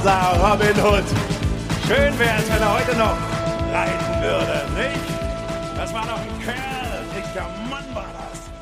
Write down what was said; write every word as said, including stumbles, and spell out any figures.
unser Robin Hood. Schön wär's, wenn er heute noch reiten würde, nicht? Das war doch ein Kerl, richtiger Mann war das.